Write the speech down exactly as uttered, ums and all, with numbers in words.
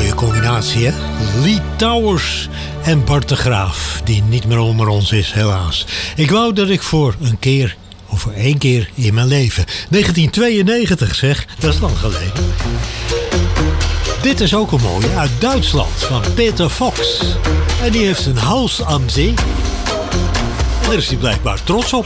Mooie combinatie, hè? Lee Towers en Bart de Graaf, die niet meer onder ons is, helaas. Ik wou dat ik voor een keer, of voor één keer in mijn leven... negentien tweeënnegentig zeg, dat is lang geleden. Dit is ook een mooie uit Duitsland, van Peter Fox. En die heeft een huis aan zee. En daar is hij blijkbaar trots op.